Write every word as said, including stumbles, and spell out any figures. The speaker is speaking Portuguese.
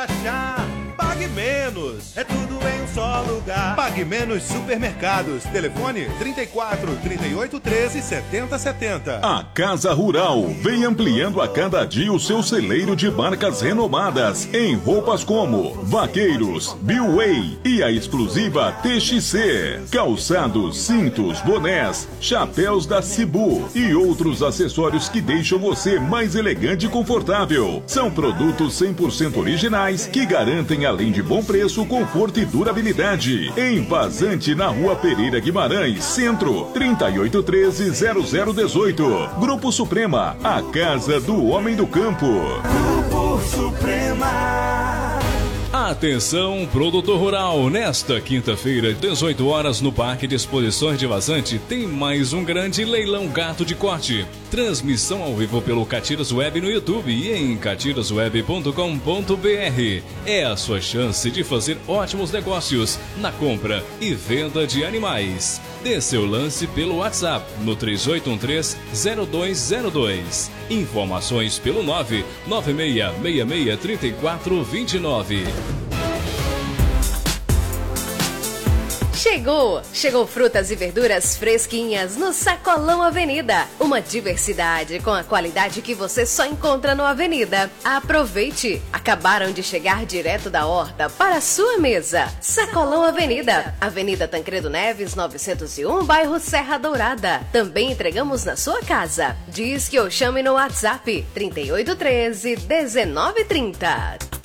Pague menos, é tudo em um só lugar. Pague Menos Supermercados. Telefone trinta e quatro, trinta e oito, treze, setenta, setenta. A Casa Rural vem ampliando a cada dia o seu celeiro de marcas renomadas em roupas como Vaqueiros, Billway e a exclusiva T X C. Calçados, cintos, bonés, chapéus da Cibu e outros acessórios que deixam você mais elegante e confortável. São produtos cem por cento originais que garantem, além de bom preço, conforto e durabilidade. Em Vazante, na Rua Pereira Guimarães, Centro, trinta e oito, treze, zero zero dezoito. Grupo Suprema, a casa do homem do campo. Grupo Suprema. Atenção, produtor rural, nesta quinta-feira, dezoito horas, no Parque de Exposições de Vazante, tem mais um grande leilão gato de corte. Transmissão ao vivo pelo Catiras Web no YouTube e em catiras web ponto com ponto b r. É a sua chance de fazer ótimos negócios na compra e venda de animais. Dê seu lance pelo WhatsApp no três oito um três, zero dois zero dois. Informações pelo nove nove seis seis seis, três quatro dois nove. Chegou! Chegou frutas e verduras fresquinhas no Sacolão Avenida. Uma diversidade com a qualidade que você só encontra no Avenida. Aproveite! Acabaram de chegar direto da horta para a sua mesa. Sacolão Avenida, Avenida Tancredo Neves, novecentos e um, bairro Serra Dourada. Também entregamos na sua casa. Diz que eu chame no WhatsApp trinta e oito, treze, dezenove, trinta.